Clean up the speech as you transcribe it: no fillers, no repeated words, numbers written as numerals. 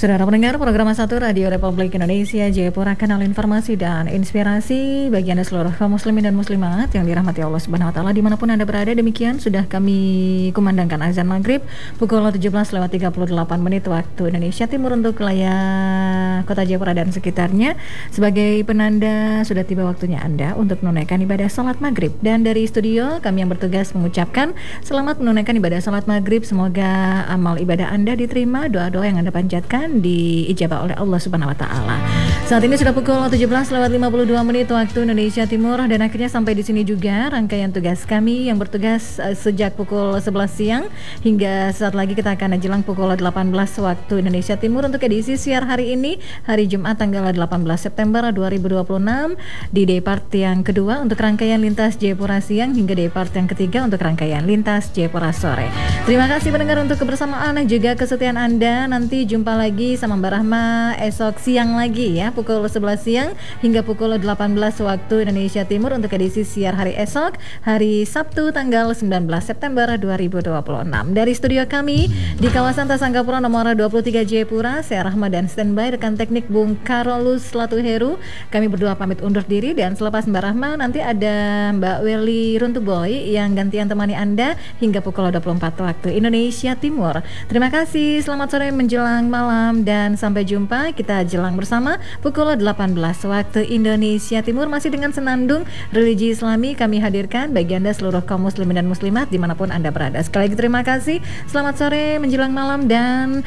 Saudara pendengar program 1 Radio Republik Indonesia Jayapura, kanal informasi dan inspirasi bagi Anda seluruh kaum muslimin dan muslimat yang dirahmati Allah Subhanahu wa taala dimanapun Anda berada. Demikian sudah kami kumandangkan azan maghrib pukul 17:38 waktu Indonesia Timur untuk wilayah Kota Jayapura dan sekitarnya. Sebagai penanda sudah tiba waktunya Anda untuk menunaikan ibadah salat maghrib. Dan dari studio kami yang bertugas mengucapkan selamat menunaikan ibadah salat maghrib. Semoga amal ibadah Anda diterima, doa-doa yang Anda panjatkan diijabah oleh Allah Subhanahu wa taala. Saat ini sudah pukul 17:52 waktu Indonesia Timur, dan akhirnya sampai di sini juga rangkaian tugas kami yang bertugas sejak pukul 11 siang hingga saat lagi kita akan jelang pukul 18 waktu Indonesia Timur untuk edisi siar hari ini, hari Jumat tanggal 18 September 2026 di day part yang kedua untuk rangkaian lintas Jayapura siang hingga day part yang ketiga untuk rangkaian lintas Jayapura sore. Terima kasih pendengar untuk kebersamaan dan juga kesetiaan Anda. Nanti jumpa lagi sama Mbak Rahma esok siang lagi ya, pukul 11 siang hingga pukul 18 waktu Indonesia Timur untuk edisi siar hari esok, hari Sabtu tanggal 19 September 2026. Dari studio kami di kawasan Tasanggapura nomor 23 Jayapura, saya Rahma dan standby rekan teknik Bung Karolus Latuheru. Kami berdua pamit undur diri, dan selepas Mbak Rahma nanti ada Mbak Welly Runtuboy yang gantian temani Anda hingga pukul 24 waktu Indonesia Timur. Terima kasih, selamat sore menjelang malam, dan sampai jumpa kita jelang bersama pukul 18 waktu Indonesia Timur. Masih dengan senandung religi Islami kami hadirkan bagi Anda seluruh kaum muslimin dan muslimat dimanapun Anda berada. Sekali lagi terima kasih, selamat sore menjelang malam, dan